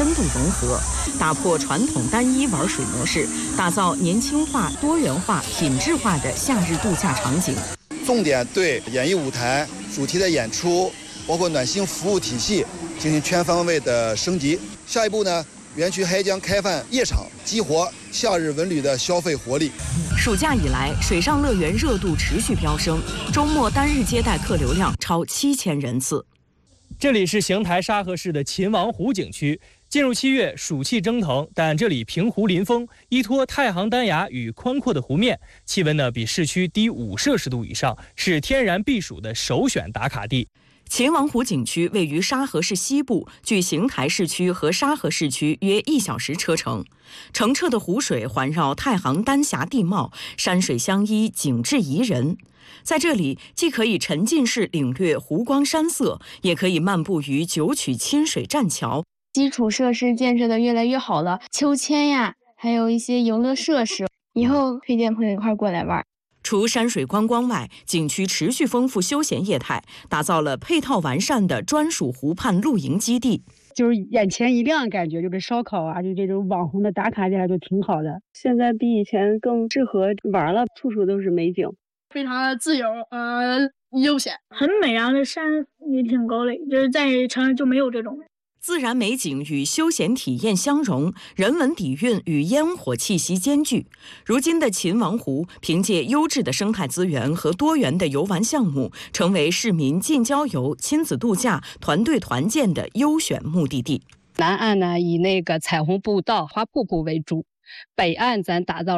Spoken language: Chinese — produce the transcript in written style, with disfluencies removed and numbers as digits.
深度融合，打破传统单一玩水模式，打造年轻化、多元化、品质化的夏日度假场景。 重点对演艺舞台、主题的演出，包括暖心服务体系进行全方位的升级。下一步呢，园区还将开放夜场，激活夏日文旅的消费活力。 暑假以来，水上乐园热度持续飙升，周末单日接待客流量超7000人次。 这里是邢台沙河市的秦王湖景区。进入7月，暑气蒸腾，但这里平湖临风，依托太行丹崖与宽阔的湖面，气温呢比市区低5°C以上，是天然避暑的首选打卡地。 秦王湖景区位于沙河市西部，距邢台市区和沙河市区约1小时车程。澄澈的湖水环绕太行丹峡地貌，山水相依，景致宜人。在这里，既可以沉浸式领略湖光山色，也可以漫步于九曲亲水栈桥。 基础设施建设的越来越好了，秋千呀，还有一些游乐设施，以后推荐朋友一块过来玩。 除山水观光外，景区持续丰富休闲业态，打造了配套完善的专属湖畔露营基地。 就是眼前一亮，感觉就是烧烤啊，就这种网红的打卡点都挺好的。 现在比以前更适合玩了，处处都是美景， 非常的自由，悠闲，很美啊，那山也挺高的，就是在城市就没有这种。 自然美景与休闲体验相融，人文底蕴与烟火气息兼具。如今的秦王湖，凭借优质的生态资源和多元的游玩项目，成为市民近郊游、亲子度假、团队团建的优选目的地。 南岸呢，以那个彩虹步道、花瀑布为主；北岸咱打造